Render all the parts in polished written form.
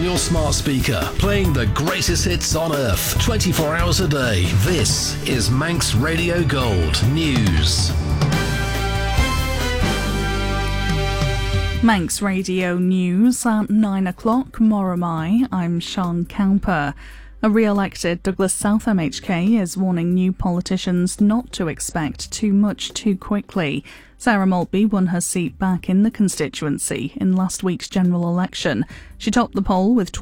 on your smart speaker, playing the greatest hits on earth, 24 hours a day. This is Manx Radio Gold News. Manx Radio News at 9 o'clock, Moramai. I'm Sean Cowper. A re-elected Douglas South MHK is warning new politicians not to expect too much too quickly. Sarah Maltby won her seat back in the constituency in last week's general election. She topped the poll with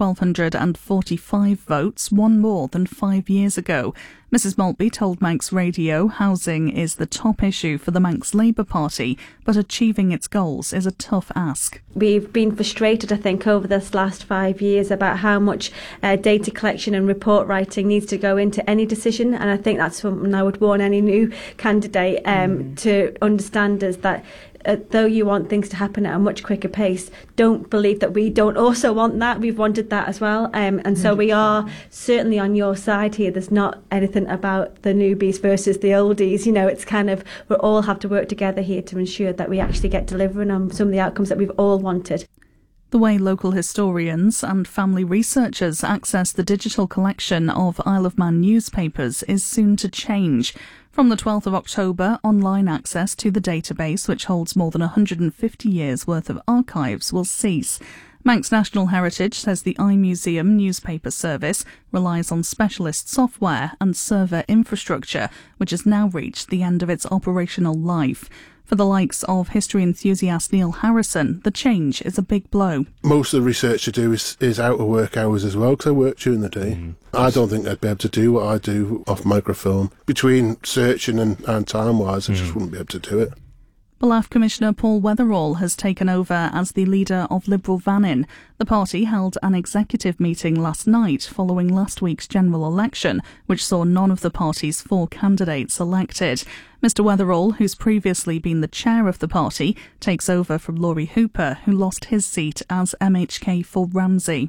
1,245 votes, one more than 5 years ago. Mrs Maltby told Manx Radio housing is the top issue for the Manx Labour Party, but achieving its goals is a tough ask. We've been frustrated, I think, over this last 5 years about how much data collection and report writing needs to go into any decision, and I think that's something I would warn any new candidate to understand, is that though you want things to happen at a much quicker pace, don't believe that we don't also want that. We've wanted that as well, and so we are certainly on your side here. There's not anything about the newbies versus the oldies. You know, it's kind of, we all have to work together here to ensure that we actually get delivering on some of the outcomes that we've all wanted. The way local historians and family researchers access the digital collection of Isle of Man newspapers is soon to change. From the 12th of October, online access to the database, which holds more than 150 years' worth of archives, will cease. Manx National Heritage says the iMuseum newspaper service relies on specialist software and server infrastructure, which has now reached the end of its operational life. For the likes of history enthusiast Neil Harrison, the change is a big blow. Most of the research I do is out of work hours as well, because I work during the day. I don't think I'd be able to do what I do off microfilm. Between searching and time-wise, I just wouldn't be able to do it. Ballaugh Commissioner Paul Weatherall has taken over as the leader of Liberal Vannin. The party held an executive meeting last night following last week's general election, which saw none of the party's 4 candidates elected. Mr Weatherall, who's previously been the chair of the party, takes over from Laurie Hooper, who lost his seat as MHK for Ramsey.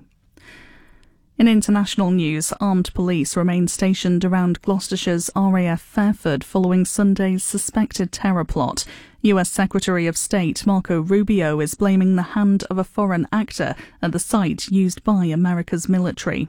In international news, armed police remain stationed around Gloucestershire's RAF Fairford following Sunday's suspected terror plot. US Secretary of State Marco Rubio is blaming the hand of a foreign actor at the site used by America's military.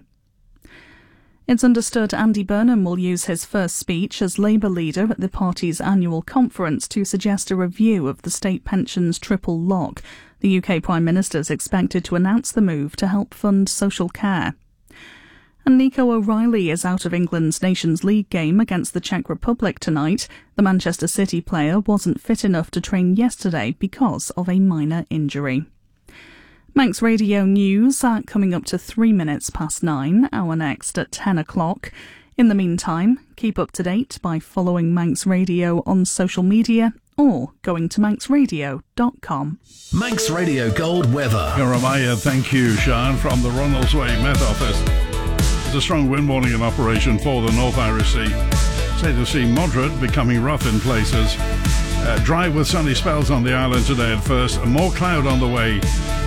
It's understood Andy Burnham will use his first speech as Labour leader at the party's annual conference to suggest a review of the state pension's triple lock. The UK Prime Minister is expected to announce the move to help fund social care. And Nico O'Reilly is out of England's Nations League game against the Czech Republic tonight. The Manchester City player wasn't fit enough to train yesterday because of a minor injury. Manx Radio News are coming up to 3 minutes past 9, our next at 10 o'clock. In the meantime, keep up to date by following Manx Radio on social media or going to manxradio.com. Manx Radio Gold weather. Jeremiah, thank you, Sean, from the Ronaldsway Met Office. A strong wind warning in operation for the North Irish Sea. State of sea moderate, becoming rough in places. Dry with sunny spells on the island today at first. More cloud on the way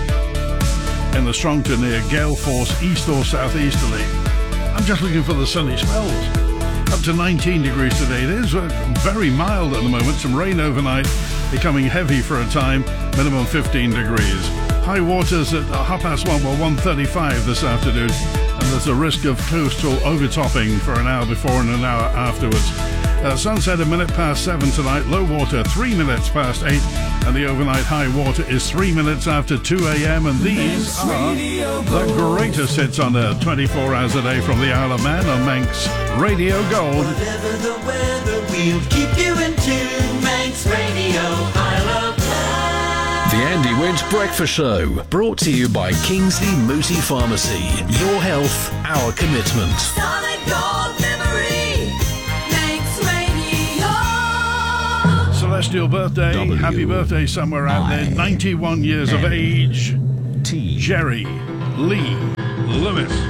in the strong to near gale force east or southeasterly. I'm just looking for the sunny spells. Up to 19 degrees today. It is very mild at the moment. Some rain overnight, becoming heavy for a time. Minimum 15 degrees. High waters at 1:35 this afternoon. And there's a risk of coastal overtopping for an hour before and an hour afterwards. Sunset 7:01 tonight, low water 3 minutes past 8, and the overnight high water is 3 minutes after 2 a.m. And these are the greatest hits on earth, 24 hours a day from the Isle of Man on Manx Radio Gold. Whatever the weather, we'll keep you in tune. Manx Radio, Isle of Man. The Andy Winch Breakfast Show, brought to you by Kingsley Mooti Pharmacy. Your health, our commitment. Solid gold memory. Manx Radio. Celestial birthday, happy birthday somewhere out there. 91 years of age, Jerry Lee Lewis.